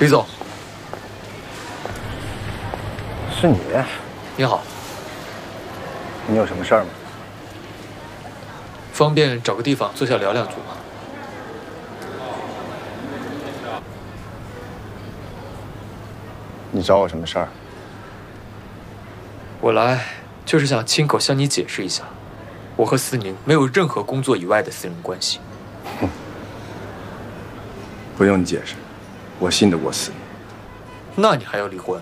李总， 是你？ 你好， 你有什么事儿吗？ 方便找个地方坐下聊两句吗？ 你找我什么事儿？ 我来就是想亲口向你解释一下，我和思宁没有任何工作以外的私人关系。 不用你解释，我信得过思宁。 那你还要离婚？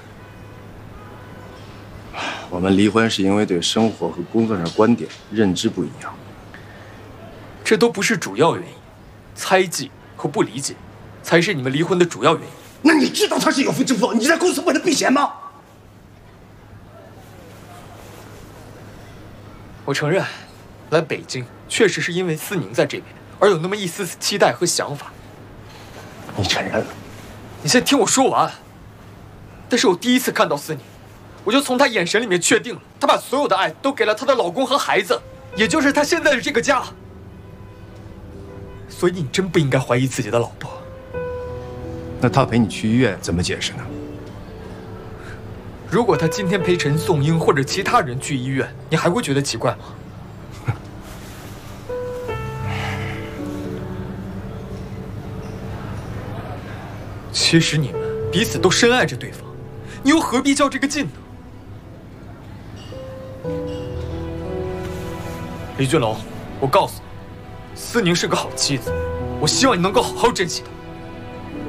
我们离婚是因为对生活和工作上的观点认知不一样。 这都不是主要原因，猜忌和不理解才是你们离婚的主要原因。 那你知道他是有夫之妇，你在公司为了避嫌吗？ 我承认，来北京确实是因为思宁在这边，而有那么一丝丝期待和想法。 你承认了？ 你先听我说完。但是我第一次看到思宁，我就从她眼神里面确定了，她把所有的爱都给了她的老公和孩子，也就是她现在的这个家。所以你真不应该怀疑自己的老婆。 那他陪你去医院怎么解释呢？ 如果他今天陪陈颂英或者其他人去医院，你还会觉得奇怪吗？其实你们彼此都深爱着对方，你又何必较这个劲呢？李俊龙，我告诉你，思宁是个好妻子，我希望你能够好好珍惜她。